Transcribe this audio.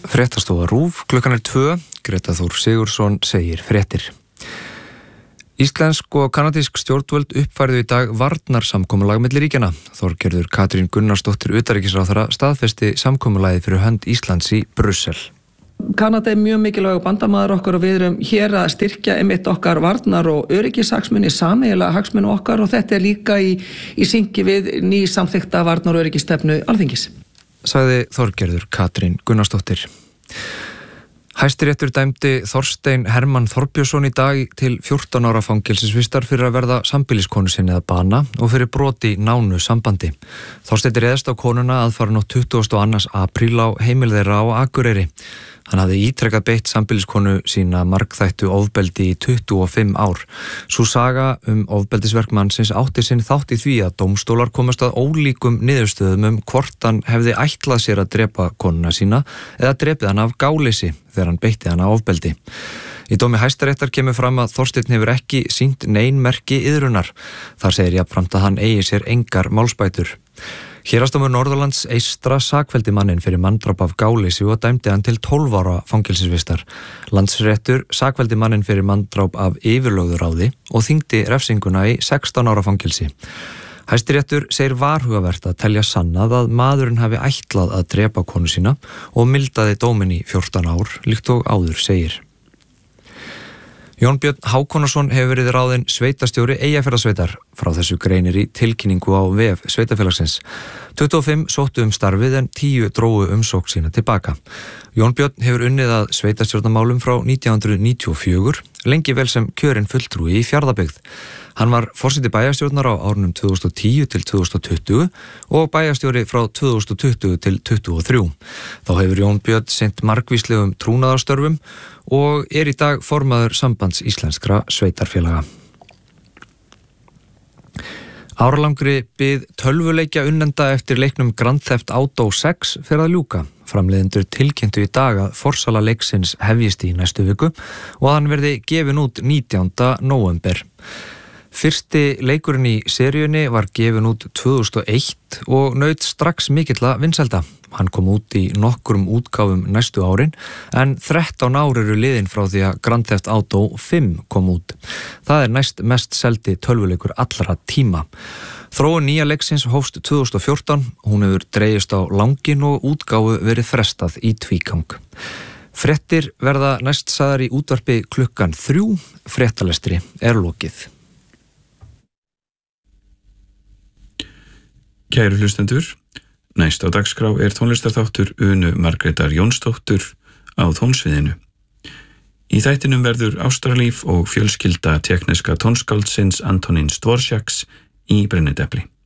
Fréttastofa RÚV, klukkan 2, Greta Þór Sigurðsson segir fréttir. Íslensk og kanadísk stjórnvöld uppfærðu í dag varnarsamkomulag milli ríkjanna. Þorgerður Katrín Gunnarsdóttir utanríkisráðherra staðfesti samkomulagið fyrir hönd Íslands í Brussel. Kanada mjög mikilvægur bandamaður okkar og við erum hér að styrkja einmitt okkar varnar- og öryggishagsmuni, sameiginlega hagsmuni okkar, og þetta líka í syngi við ný samþykkta varnar- og öryggisstefnu Alþingis. Sagði Þorgerður Katrín Gunnarsdóttir. Hæstiréttur dæmdi Þorstein Hermann Þorbjörnsson í dag til 14 ára fangelsisvistar fyrir að verða sambýliskonu sinni að bana og fyrir broti í nánu sambandi. Þorsteinn réðst á konuna aðfaranótt 22. apríl á heimili þeirra á Akureyri. Hann hafði ítrekkað beitt sambýliskonu sína margþættu ofbeldi í 25 ár. Sú saga ofbeldisverk mannsins átti sinn þátt í því að dómstólar komast að ólíkum niðurstöðum hvort hann hefði ætlað sér að drepa konuna sína eða drepið hann af gáleysi þegar hann beitti hana ofbeldi. Í dómi Hæstaréttar kemur fram að Þorsteinn hefur ekki sýnt nein merki iðrunar. Þar segir jafnframt að hann eigi sér engar málsbætur. Héraðsdómur Norðurlands eystra sakfelldi manninn fyrir manndráp af gáleysi og dæmdi hann til 12 ára fangelsisvistar. Landsréttur sakfelldi manninn fyrir manndráp af yfirlögðuráði og þyngdi refsinguna í 16 ára fangelsi. Hæstiréttur segir varhugavert að telja sannað að maðurinn hafi ætlað að drepa konu sína og mildaði dóminn í 14 ár, líkt og áður segir. Jón Björn Hákonarson hefur verið ráðinn sveitastjóri Eyjafjarðarsveitar. Frá þessu greinir í tilkynningu á vef sveitafélagsins. 25 sóttu starfið en 10 drógu umsókn sína tilbaka. Jón Björn hefur unnið að sveitastjórnarmálum frá 1994, lengi vel sem kjörinn fulltrúi í Fjarðabyggð. Hann var forseti bæjarstjórnar á árunum 2010 til 2020 og bæjarstjóri frá 2020 til 2023. Þá hefur Jón Björn sinnt margvíslegum trúnaðarstörfum og í dag formaður Sambands íslenskra sveitarfélaga. Áralangri bið tölvuleikja unnenda eftir leiknum Grand Theft Auto 6 fer að ljúka. Framleiðendur tilkynntu í dag að forsala leiksins hefjist í næstu viku og hann verði gefin út 19. nóvember. Fyrsti leikurinn í seríunni var gefin út 2001 og naut strax mikilla vinsælda. Hann kom út í nokkrum útgáfum næstu árin en 13 ár eru liðin frá því að Grand Theft Auto 5 kom út. Það er næst mest seldi tölvuleikur allra tíma. Þróun nýja leiksins hófst 2014, hún hefur dregist á langinn og útgáfu verið frestað í tvígang. Fréttir verða næst sagðar í útvarpi klukkan 3, fréttalestri er lokið. Kæru hlustendur, næst á dagskrá er tónlistarþáttur Unu Margrétar Jónsdóttur á tónsviðinu. Í þættinum verður ástarlíf og fjölskylda tékkneska tónskáldsins Antoníns Dvořáks í brennidepli.